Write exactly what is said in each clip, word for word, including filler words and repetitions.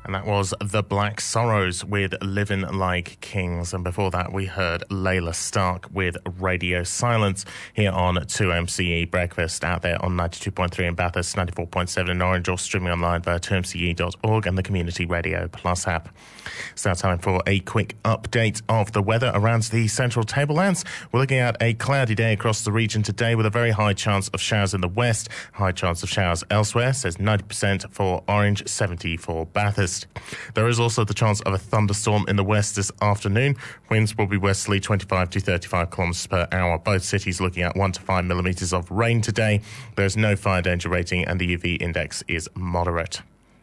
And that was The Black Sorrows with Living Like Kings. And before that, we heard Layla Stark with Radio Silence here on two M C E Breakfast, out there on ninety-two point three in Bathurst, ninety-four point seven in Orange, or streaming online via two m c e dot org and the Community Radio Plus app. It's now time for a quick update of the weather around the Central Tablelands. We're looking at a cloudy day across the region today with a very high chance of showers in the west, high chance of showers elsewhere, says ninety percent for Orange, seventy for Bathurst. There is also the chance of a thunderstorm in the west this afternoon. Winds will be westerly twenty-five to thirty-five kilometres per hour. Both cities looking at one to five millimetres of rain today. There's no fire danger rating and the U V index is moderate.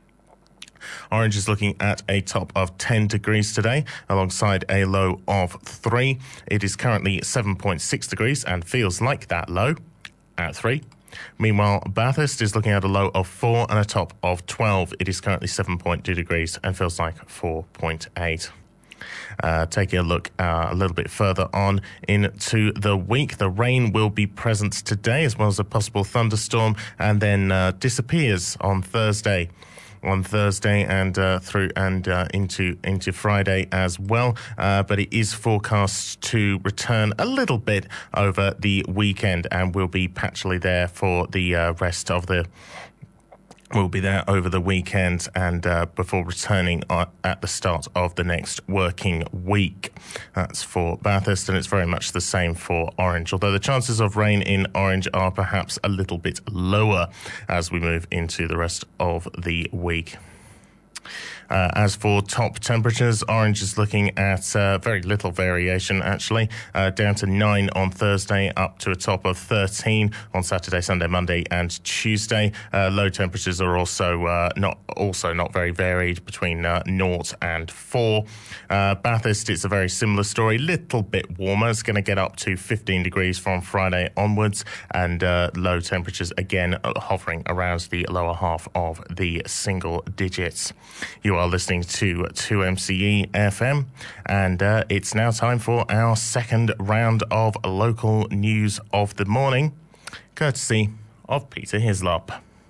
Orange is looking at a top of ten degrees today, alongside a low of three. It is currently seven point six degrees and feels like that low at three. Meanwhile, Bathurst is looking at a low of four and a top of twelve. It is currently seven point two degrees and feels like four point eight. Uh, taking a look uh, a little bit further on into the week, the rain will be present today, as well as a possible thunderstorm, and then uh, disappears on Thursday. on Thursday and uh, through and uh, into into Friday as well. Uh, but it is forecast to return a little bit over the weekend and will be patchily there for the uh, rest of the We'll be there over the weekend and uh, before returning uh, at the start of the next working week. That's for Bathurst, and it's very much the same for Orange, although the chances of rain in Orange are perhaps a little bit lower as we move into the rest of the week. Uh, as for top temperatures, Orange is looking at uh, very little variation, actually, uh, down to nine on Thursday, up to a top of thirteen on Saturday, Sunday, Monday and Tuesday. Uh, low temperatures are also uh, not also not very varied, between uh, naught and four. Uh, Bathurst, it's a very similar story, little bit warmer. It's going to get up to fifteen degrees from Friday onwards, and uh, low temperatures again hovering around the lower half of the single digits. You are listening to two M C E F M, and uh, it's now time for our second round of local news of the morning, courtesy of Peter Hislop.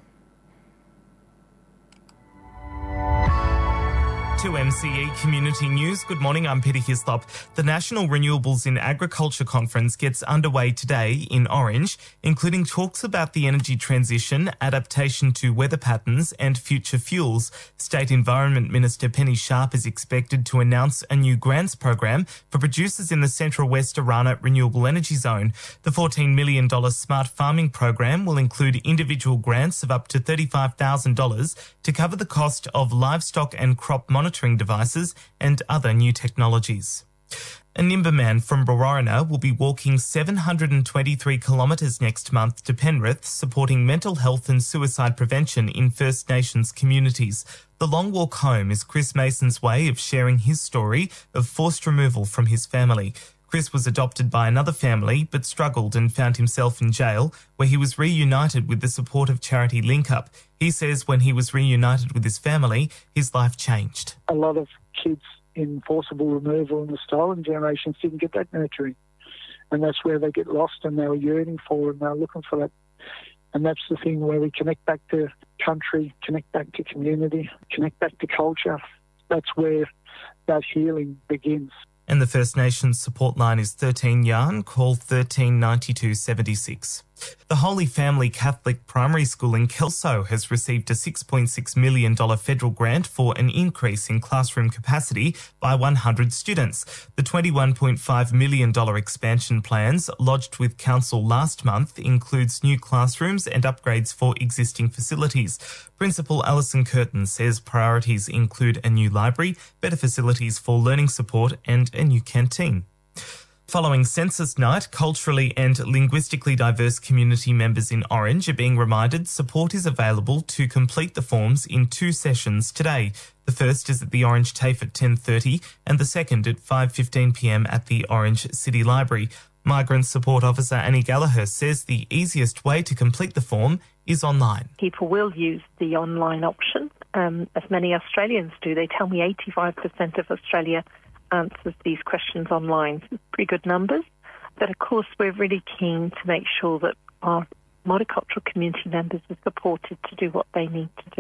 two M C E Community News. Good morning, I'm Peter Hislop. The National Renewables in Agriculture Conference gets underway today in Orange, including talks about the energy transition, adaptation to weather patterns and future fuels. State Environment Minister Penny Sharp is expected to announce a new grants program for producers in the Central West Arana Renewable Energy Zone. The fourteen million dollars Smart Farming program will include individual grants of up to thirty-five thousand dollars to cover the cost of livestock and crop monitoring devices and other new technologies. A Nimba man from Warrana will be walking seven hundred twenty-three kilometres next month to Penrith, supporting mental health and suicide prevention in First Nations communities. The long walk home is Chris Mason's way of sharing his story of forced removal from his family. Chris was adopted by another family but struggled and found himself in jail, where he was reunited with the support of charity Link Up. He says when he was reunited with his family, his life changed. A lot of kids in forcible removal and the stolen generations didn't get that nurturing. And that's where they get lost, and they were yearning for and they were looking for that. And that's the thing where we connect back to country, connect back to community, connect back to culture. That's where that healing begins. And the First Nations support line is thirteen yarn, call thirteen ninety-two seventy-six. The Holy Family Catholic Primary School in Kelso has received a six point six million dollars federal grant for an increase in classroom capacity by one hundred students. The twenty-one point five million dollars expansion plans lodged with Council last month includes new classrooms and upgrades for existing facilities. Principal Alison Curtin says priorities include a new library, better facilities for learning support and a new canteen. Following Census Night, culturally and linguistically diverse community members in Orange are being reminded support is available to complete the forms in two sessions today. The first is at the Orange TAFE at ten thirty and the second at five fifteen p m at the Orange City Library. Migrant Support Officer Annie Gallagher says the easiest way to complete the form is online. People will use the online option, um, as many Australians do. They tell me eighty-five percent of Australia answers these questions online. Pretty good numbers. But of course, we're really keen to make sure that our multicultural community members are supported to do what they need to do.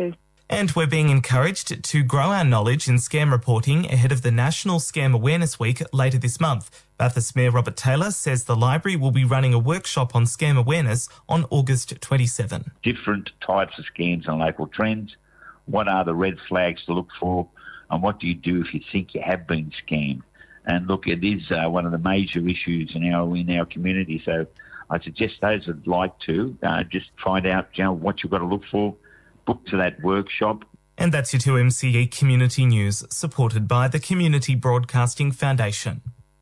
And we're being encouraged to grow our knowledge in scam reporting ahead of the National Scam Awareness Week later this month. Bathurst Mayor Robert Taylor says the library will be running a workshop on scam awareness on August twenty-seventh. Different types of scams and local trends. What are the red flags to look for? And what do you do if you think you have been scammed? And look, it is uh, one of the major issues in our in our community. So I suggest those who'd like to uh, just find out, you know, what you've got to look for. Book to that workshop. And that's your two M C E Community News, supported by the Community Broadcasting Foundation.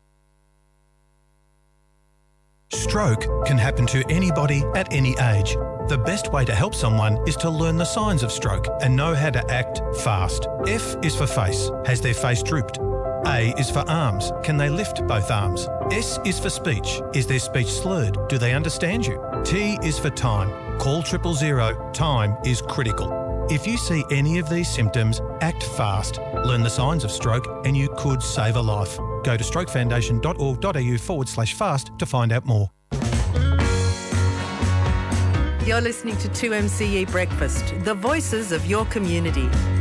Stroke can happen to anybody at any age. The best way to help someone is to learn the signs of stroke and know how to act fast. F is for face. Has their face drooped? A is for arms. Can they lift both arms? S is for speech. Is their speech slurred? Do they understand you? T is for time. Call triple zero. Time is critical. If you see any of these symptoms, act fast. Learn the signs of stroke and you could save a life. Go to strokefoundation.org.au forward slash fast to find out more. You're listening to two M C E Breakfast, the voices of your community.